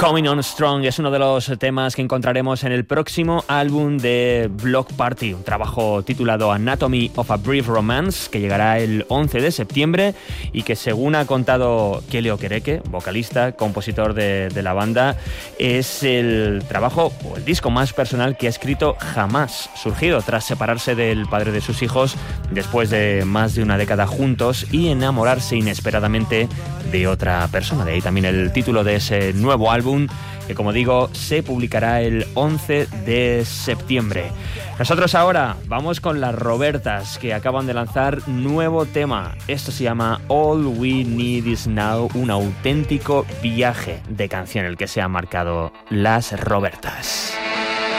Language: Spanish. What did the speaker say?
Coming On Strong es uno de los temas que encontraremos en el próximo álbum de Bloc Party, un trabajo titulado Anatomy of a Brief Romance, que llegará el 11 de septiembre y que, según ha contado Kelly Okereke, vocalista, compositor de la banda, es el trabajo o el disco más personal que ha escrito jamás, surgido tras separarse del padre de sus hijos después de más de una década juntos y enamorarse inesperadamente de otra persona. De ahí también el título de ese nuevo álbum, que, como digo, se publicará el 11 de septiembre. Nosotros ahora vamos con las Robertas, que acaban de lanzar nuevo tema. Esto se llama All We Need Is Now, un auténtico viaje de canción el que se han marcado las Robertas.